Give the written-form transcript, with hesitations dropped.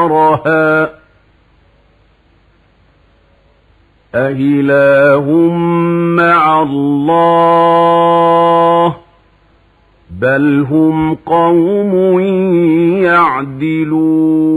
قرارها أإله مع الله بل هم قوم يعدلون